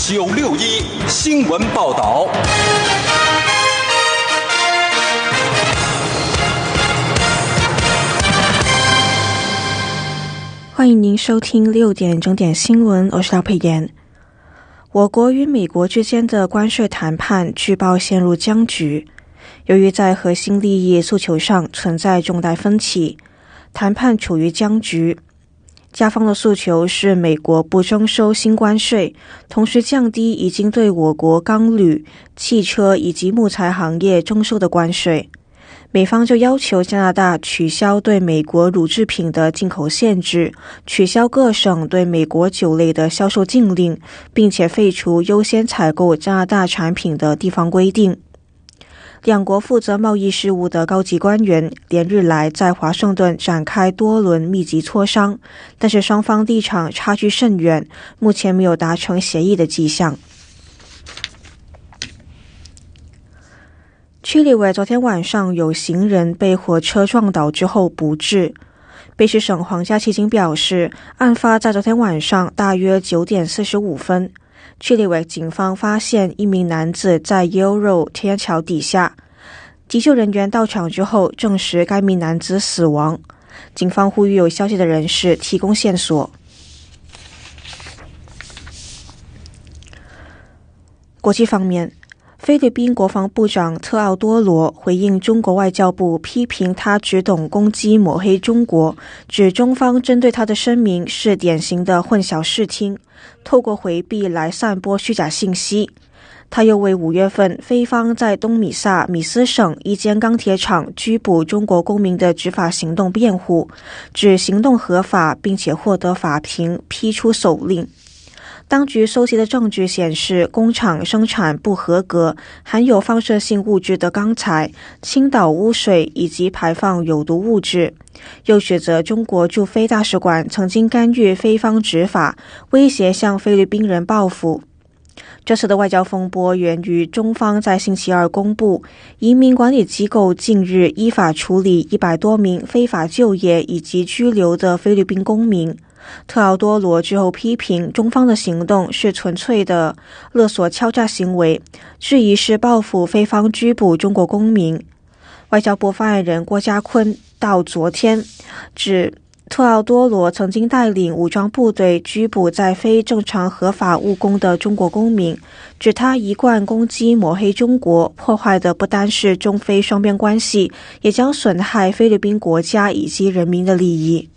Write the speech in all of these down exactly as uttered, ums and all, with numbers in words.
九六一新闻报道。 欢迎您收听六点整点新闻，我是廖佩妍。我国与美国之间的关税谈判据报陷入僵局，由于在核心利益诉求上存在重大分歧，谈判处于僵局。加方的诉求是美国不征收新关税，同时降低已经对我国钢铝、汽车以及木材行业征收的关税。美方就要求加拿大取消对美国乳制品的进口限制，取消各省对美国酒类的销售禁令，并且废除优先采购加拿大产品的地方规定。两国负责贸易事务的高级官员连日来在华盛顿展开多轮密集磋商，但是双方立场差距甚远，目前没有达成协议的迹象。屈里维昨天晚上有行人被火车撞倒之后不治。卑诗省皇家骑警表示，案发在昨天晚上大约九点四十五分。屈里维警方发现一名男子在 Yale Road 天桥底下，急救人员到场之后证实该名男子死亡。警方呼吁有消息的人士提供线索。国际方面，菲律宾国防部长特奥多罗回应中国外交部批评他只懂攻击抹黑中国，指中方针对他的声明是典型的混淆视听，透过回避来散播虚假信息。他又为五月份菲方在东米萨米斯省一间钢铁厂拘捕中国公民的执法行动辩护，指行动合法，并且获得法庭批出手令。当局收集的证据显示，工厂生产不合格、含有放射性物质的钢材，倾倒污水以及排放有毒物质。又指责中国驻菲大使馆曾经干预菲方执法，威胁向菲律宾人报复。这次的外交风波源于中方在星期二公布，移民管理机构近日依法处理一百多名非法就业以及拘留的菲律宾公民。特奥多罗之后批评中方的行动是纯粹的勒索敲诈行为，质疑是报复菲方拘捕中国公民。外交部发言人郭家坤到昨天指，特奥多罗曾经带领武装部队拘捕在非正常合法务工的中国公民，指他一贯攻击抹黑中国，破坏的不单是中菲双边关系，也将损害菲律宾国家以及人民的利益。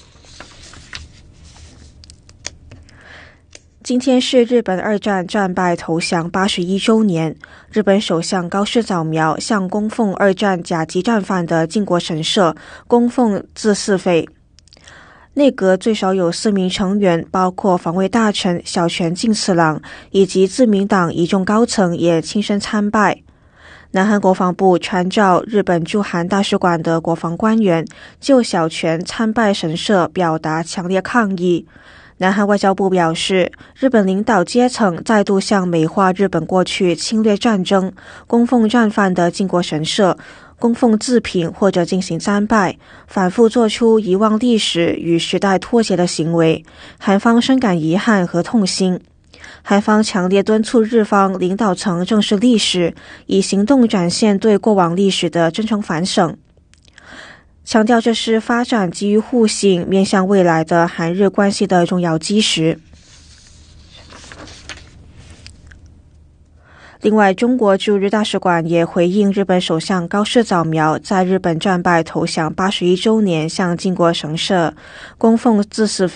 今天是日本二战战败投降八十一周年，日本首相高市早苗向供奉二战甲级战犯的靖国神社供奉自四费。内阁最少有四名成员，包括防卫大臣小泉进次郎以及自民党一众高层也亲身参拜。南韩国防部传召日本驻韩大使馆的国防官员就小泉参拜神社表达强烈抗议。南韩外交部表示，日本领导阶层再度向美化日本过去侵略战争、供奉战犯的靖国神社供奉祭品或者进行参拜，反复做出遗忘历史与时代脱节的行为，韩方深感遗憾和痛心。韩方强烈敦促日方领导层正视历史，以行动展现对过往历史的真诚反省，强调这是发展基于互信、面向未来的韩日关系的重要基石。另外，中国驻日大使馆也回应日本首相高市早苗在日本战败投降八十一周年向靖国神社供奉自四